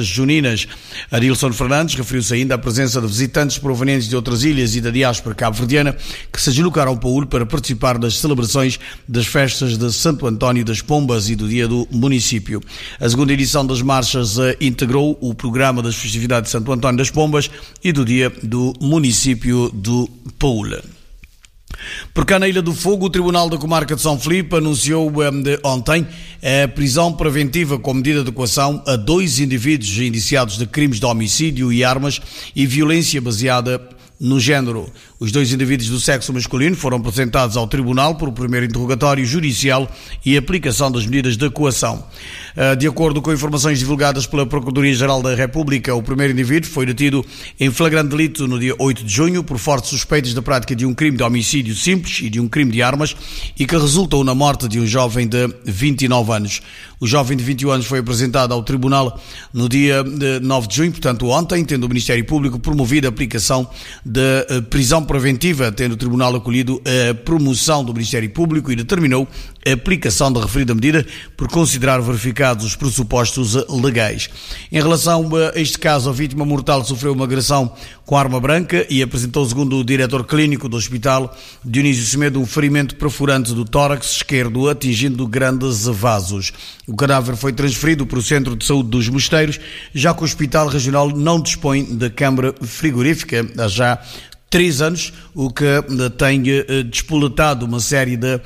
juninas. Adilson Fernandes referiu-se ainda à presença de visitantes provenientes de outras ilhas e da diáspora cabo-verdiana que se deslocaram ao Paúl para participar das celebrações das festas de Santo António das Pombas e do Dia do Município. A segunda edição das marchas integrou o programa das festividades de Santo António das Pombas e do Dia do Município do Paúl. Por cá na Ilha do Fogo, o Tribunal da Comarca de São Filipe anunciou ontem a prisão preventiva com medida de coação a 2 indivíduos indiciados de crimes de homicídio e armas e violência baseada no género. Os 2 indivíduos do sexo masculino foram apresentados ao Tribunal por primeiro interrogatório judicial e aplicação das medidas de coação. De acordo com informações divulgadas pela Procuradoria-Geral da República, o primeiro indivíduo foi detido em flagrante delito no dia 8 de junho por fortes suspeitas da prática de um crime de homicídio simples e de um crime de armas e que resultou na morte de um jovem de 29 anos. O jovem de 21 anos foi apresentado ao Tribunal no dia 9 de junho, portanto ontem, tendo o Ministério Público promovido a aplicação da prisão preventiva, tendo o Tribunal acolhido a promoção do Ministério Público e determinou a aplicação da referida medida por considerar verificados os pressupostos legais. Em relação a este caso, a vítima mortal sofreu uma agressão com arma branca e apresentou, segundo o diretor clínico do hospital, Dionísio Semedo, um ferimento perfurante do tórax esquerdo, atingindo grandes vasos. O cadáver foi transferido para o Centro de Saúde dos Mosteiros, já que o Hospital Regional não dispõe de câmara frigorífica há já 3 anos, o que tem despoletado uma série de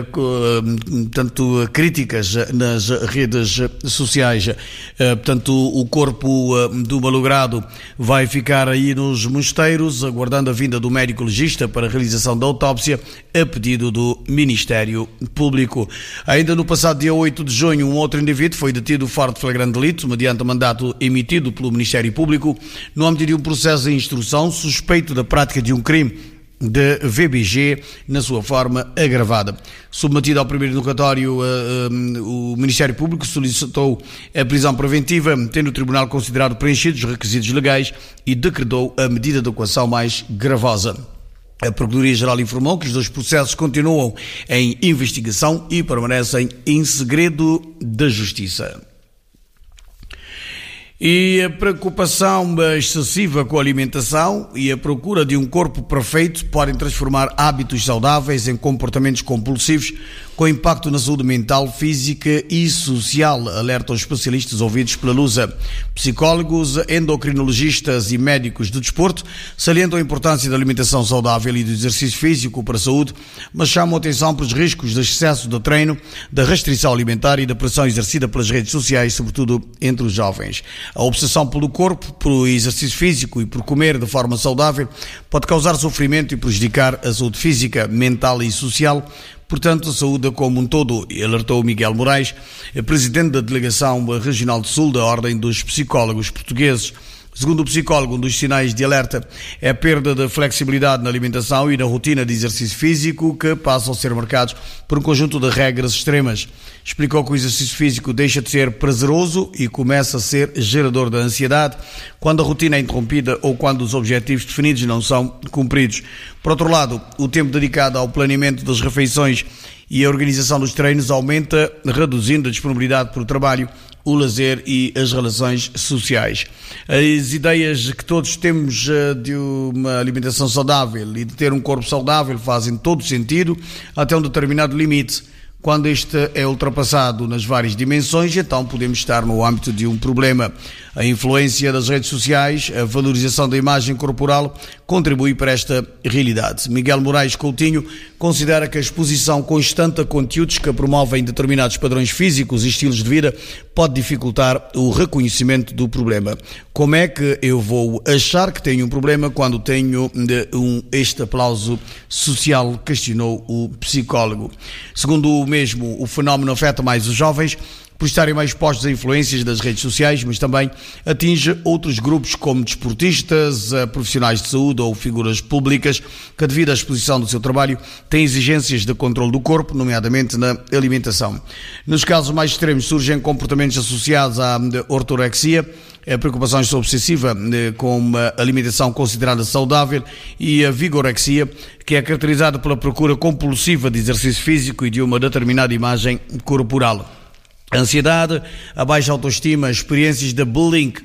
críticas nas redes sociais. Portanto, o corpo do malogrado vai ficar aí nos mosteiros, aguardando a vinda do médico legista para a realização da autópsia, a pedido do Ministério Público. Ainda no passado dia 8 de junho, um outro indivíduo foi detido fora de flagrante delito, mediante mandato emitido pelo Ministério Público, no âmbito de um processo de instrução suspeito da prática de um crime de VBG na sua forma agravada. Submetido ao primeiro interrogatório, o Ministério Público solicitou a prisão preventiva, tendo o Tribunal considerado preenchidos os requisitos legais e decretou a medida de coação mais gravosa. A Procuradoria-Geral informou que os 2 processos continuam em investigação e permanecem em segredo da Justiça. E a preocupação excessiva com a alimentação e a procura de um corpo perfeito podem transformar hábitos saudáveis em comportamentos compulsivos com impacto na saúde mental, física e social, alertam os especialistas ouvidos pela Lusa. Psicólogos, endocrinologistas e médicos do desporto salientam a importância da alimentação saudável e do exercício físico para a saúde, mas chamam atenção para os riscos de excesso de treino, da restrição alimentar e da pressão exercida pelas redes sociais, sobretudo entre os jovens. A obsessão pelo corpo, pelo exercício físico e por comer de forma saudável pode causar sofrimento e prejudicar a saúde física, mental e social, portanto, a saúde como um todo, alertou Miguel Moraes, presidente da Delegação Regional do Sul da Ordem dos Psicólogos Portugueses. Segundo o psicólogo, um dos sinais de alerta é a perda de flexibilidade na alimentação e na rotina de exercício físico, que passam a ser marcados por um conjunto de regras extremas. Explicou que o exercício físico deixa de ser prazeroso e começa a ser gerador de ansiedade quando a rotina é interrompida ou quando os objetivos definidos não são cumpridos. Por outro lado, o tempo dedicado ao planeamento das refeições e a organização dos treinos aumenta, reduzindo a disponibilidade para o trabalho, o lazer e as relações sociais. As ideias que todos temos de uma alimentação saudável e de ter um corpo saudável fazem todo sentido até um determinado limite. Quando este é ultrapassado nas várias dimensões, então podemos estar no âmbito de um problema. A influência das redes sociais, a valorização da imagem corporal contribui para esta realidade. Miguel Moraes Coutinho considera que a exposição constante a conteúdos que promovem determinados padrões físicos e estilos de vida pode dificultar o reconhecimento do problema. Como é que eu vou achar que tenho um problema quando tenho este aplauso social? Questionou o psicólogo. Segundo o mesmo, o fenómeno afeta mais os jovens por estarem mais expostos a influências das redes sociais, mas também atinge outros grupos como desportistas, profissionais de saúde ou figuras públicas que, devido à exposição do seu trabalho, têm exigências de controle do corpo, nomeadamente na alimentação. Nos casos mais extremos surgem comportamentos associados à ortorexia, a preocupação obsessiva com uma alimentação considerada saudável e a vigorexia, que é caracterizada pela procura compulsiva de exercício físico e de uma determinada imagem corporal. A ansiedade, a baixa autoestima, experiências de bullying